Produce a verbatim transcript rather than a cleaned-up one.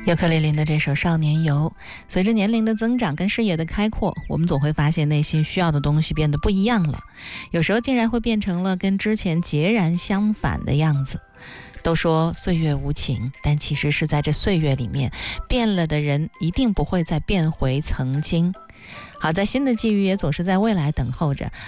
尤克里里的这首《少年游》，随着年龄的增长跟视野的开阔，我们总会发现内心需要的东西变得不一样了，有时候竟然会变成了跟之前截然相反的样子。都说岁月无情，但其实是在这岁月里面，变了的人一定不会再变回曾经。好在新的际遇也总是在未来等候着，